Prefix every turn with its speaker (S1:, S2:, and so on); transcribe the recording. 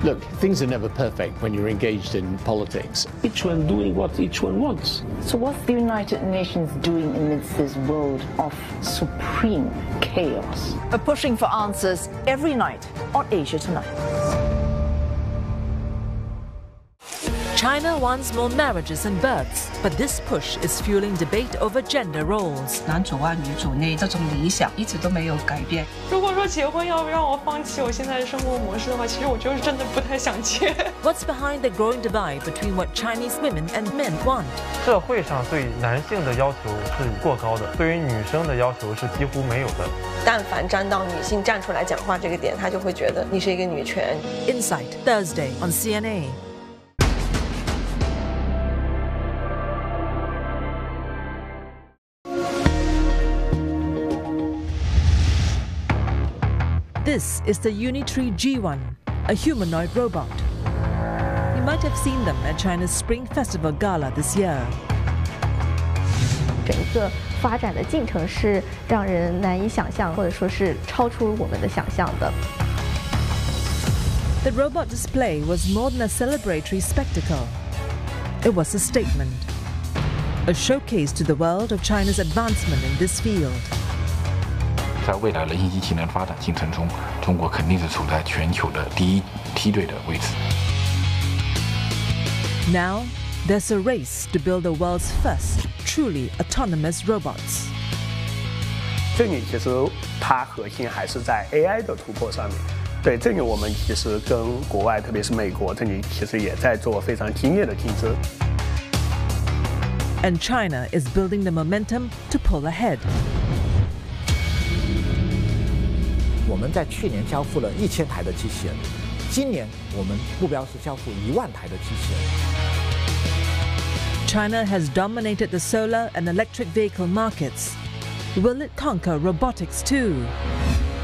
S1: Look, things are never perfect when you're engaged in politics.
S2: Each one doing what each one wants.
S3: So what's the United Nations doing amidst this world of supreme chaos?
S4: Pushing for answers every night on Asia Tonight.
S5: China wants more marriages and births, but this push is fueling debate over gender roles.
S6: 男主外女主内这种理想一直都没有改变。
S7: 如果说结婚要不让我放弃我现在的生活模式的话，其实我就是真的不太想结。
S5: What's behind the growing divide between what Chinese women and men want?
S8: 社会上对男性的要求是过高的，对于女生的要求是几乎没有的。
S9: 但凡沾到女性站出来讲话这个点，他就会觉得你是一个女权。
S5: Insight Thursday on CNA. This is the Unitree G1, a humanoid robot. You might have seen them at China's Spring Festival Gala this year.
S10: 整个发展的进程是让人难以想象，或者说是超出我们的想象的。
S5: The robot display was more than a celebratory spectacle. It was a statement, a showcase to the world of China's advancement in this field.
S11: 在未来人形机器人发展进程中，中国肯定是处在全球的第一梯队的位置。
S5: Now, there's a race to build the world's first truly autonomous robots.
S2: 这里其实它核心还是在 AI 的突破上面。对，这里我们其实跟国外，特别是美国，这里其实也在做非常激烈的竞争。
S5: And China is building the momentum to pull ahead.
S12: 我们在去年交付了1000台的机器人，今年我们目标是交付1万台的机器人。
S5: China has dominated the solar and electric vehicle markets. Will it conquer robotics too?